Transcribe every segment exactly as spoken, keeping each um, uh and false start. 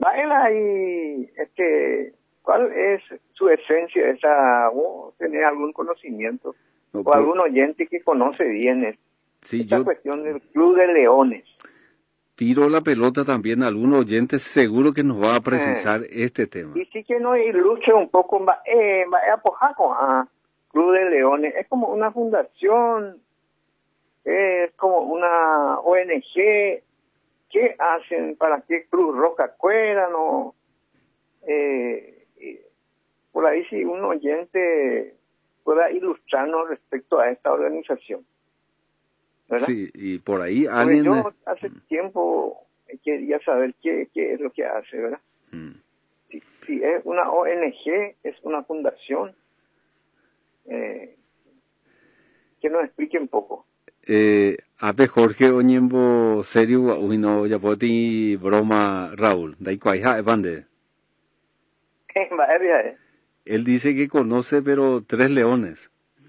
Él ahí, este, ¿cuál es su esencia? Esa, ¿vos tenés algún conocimiento? No, o por- algún oyente que conoce bien es- Sí, esta yo cuestión del Club de Leones. tiro la pelota también a algún oyente seguro que nos va a precisar este tema. Y sí que nos ilustre un poco, va, eh, va a apoyar con a Club de Leones. Es como una fundación, es como una O N G. ¿Qué hacen? ¿Para qué Cruz Roja Cuera? No, eh, y por ahí si un oyente pueda ilustrarnos respecto a esta organización, ¿verdad? Sí, y por ahí Porque alguien... yo hace tiempo quería saber qué, qué es lo que hace, ¿verdad? Mm. Si, si es una O N G, es una fundación, eh, que nos explique un poco. Eh, ape Jorge Oñembo serio uino ya poti broma Raúl, dai cuaja evande. Va, eh, Él dice que conoce pero tres leones.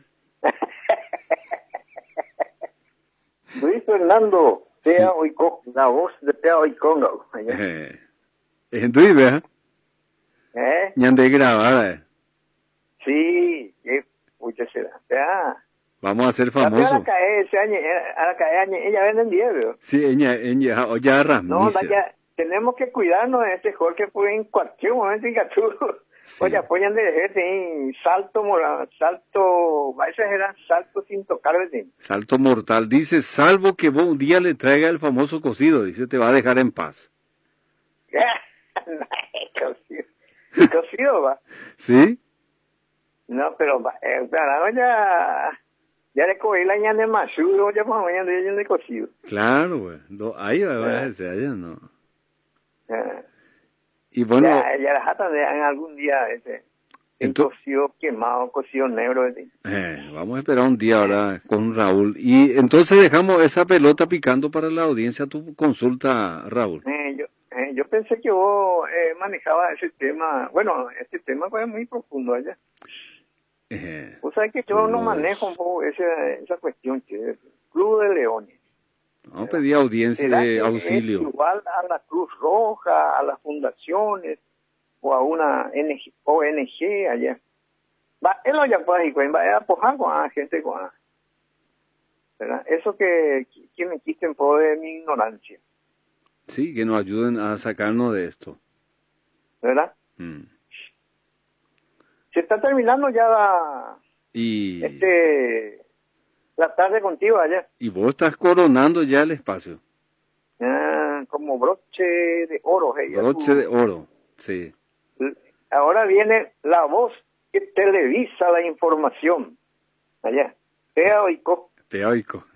Luis Fernando, Sí. Tea Oicó, la voz de Tea Oiconga. Eh, es ¿eh? ¿Eh? Ñande grabada. eh. Sí, qué pucha será. Tea. Vamos a ser La Tea famosos. la cae ese año, a la cae año, ella vende en diez, Sí, ella, ella, o ya No, rasmice. ya, tenemos que cuidarnos de este Jorge, pues en cualquier momento en Gaturo. Sí. Oye, apoyan de gente en salto, mora, salto, va a exagerar, salto sin tocar, ¿verdad? Salto mortal. Dice, salvo que vos un día le traiga el famoso cocido. Dice, te va a dejar en paz. Cocido. Cocido va. ¿Sí? No, pero va, eh, claro, ya, ya le cogí la ñana de masuro, ya por mañana de de cocido. Claro, güey. Lo- Ahí va a Ah. decir, allá no. Ah. Y bueno, Ya, ya la jatan de en algún día ese. En Ento- cocido quemado, cocido negro, ¿verdad? eh, vamos a esperar un día ahora con Raúl. Y entonces dejamos esa pelota picando para la audiencia, tu consulta, Raúl. Eh, yo, eh, yo pensé que vos eh, manejabas ese tema. Bueno, este tema fue muy profundo allá. Eh, Vos sabés que yo no Vos- manejo un poco esa, esa cuestión, que es Club de Leones. vamos a pedir audiencia, ¿Será eh, que auxilio. es igual a la Cruz Roja, a las fundaciones o a una N G O N G allá? Va, él lo ya puede ir, va a apoyar con la gente, con la- ¿verdad? Eso que, que me quiten por de mi ignorancia, Sí, que nos ayuden a sacarnos de esto. ¿verdad? Mm. Se está terminando ya la, Y, este, la tarde contigo allá. y vos estás coronando ya el espacio. Ah, como broche de oro. Hey, Broche de oro, sí. Ahora viene la voz que televisa la información. Allá. Tea Oicó. Teórico.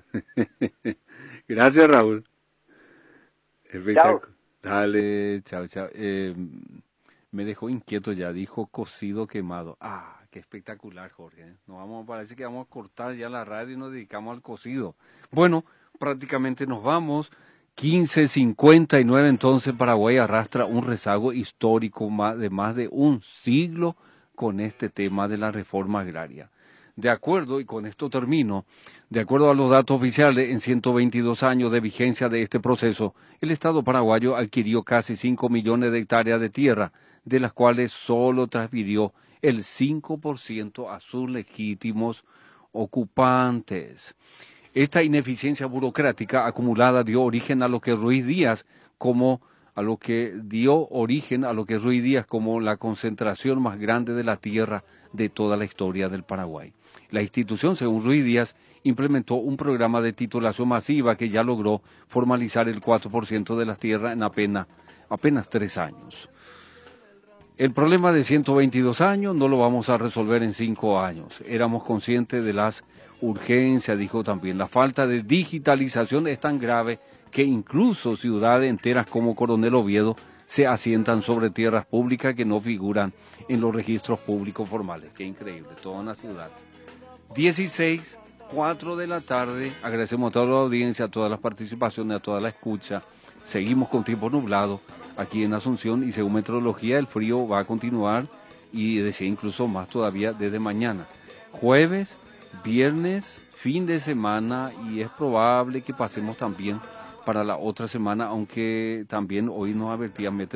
Gracias, Raúl. Espectacular. Chao. Dale, chao, chao. Eh, me dejó inquieto ya, dijo cocido quemado. Ah, qué espectacular, Jorge. ¿eh? Nos vamos, parece que vamos a cortar ya la radio y nos dedicamos al cocido. Bueno, prácticamente nos vamos. quince cincuenta y nueve, entonces Paraguay arrastra un rezago histórico de más de un siglo con este tema de la reforma agraria. De acuerdo, y con esto termino, de acuerdo a los datos oficiales, en ciento veintidós años de vigencia de este proceso, el Estado paraguayo adquirió casi cinco millones de hectáreas de tierra, de las cuales solo transfirió el cinco por ciento a sus legítimos ocupantes. Esta ineficiencia burocrática acumulada dio origen a lo que Ruiz Díaz como a lo que dio origen a lo que Ruiz Díaz como la concentración más grande de la tierra de toda la historia del Paraguay. La institución, según Ruiz Díaz, implementó un programa de titulación masiva que ya logró formalizar el cuatro por ciento de las tierras en apenas, apenas tres años. El problema de ciento veintidós años no lo vamos a resolver en cinco años. Éramos conscientes de las urgencias, dijo también. La falta de digitalización es tan grave que incluso ciudades enteras como Coronel Oviedo se asientan sobre tierras públicas que no figuran en los registros públicos formales. Qué increíble, toda una ciudad. dieciséis, cuatro de la tarde. Agradecemos a toda la audiencia, a todas las participaciones, a toda la escucha. Seguimos con tiempo nublado aquí en Asunción y según meteorología el frío va a continuar y decía incluso más todavía desde mañana. Jueves, viernes, fin de semana y es probable que pasemos también para la otra semana, aunque también hoy nos advertía